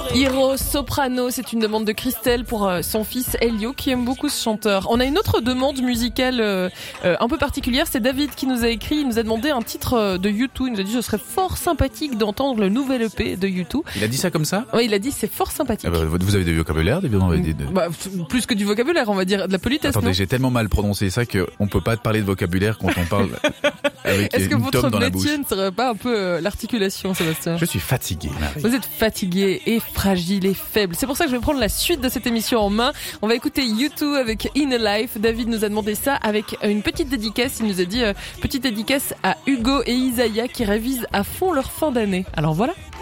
Hiro Soprano, c'est une demande de Christelle pour son fils Elio qui aime beaucoup ce chanteur. On a une autre demande musicale un peu particulière, c'est David qui nous a écrit, il nous a demandé un titre de U2, il nous a dit ce serait fort sympathique d'entendre le nouvel EP de U2. Il a dit ça comme ça ? Oui, il a dit c'est fort sympathique. Vous avez du vocabulaire, plus que du vocabulaire, on va dire de la politesse. Attendez, non, j'ai tellement mal prononcé ça qu'on peut pas parler de vocabulaire quand on parle avec Est-ce que une tome votre dans la bouche. métier ne serait pas un peu l'articulation, Sébastien ? Je suis fatigué, Marie. Vous êtes fatigué et fragile et faible. C'est pour ça que je vais prendre la suite de cette émission en main. On va écouter U2 avec In a Life. David nous a demandé ça avec une petite dédicace. Il nous a dit petite dédicace à Hugo et Isaiah qui révisent à fond leur fin d'année. Alors voilà.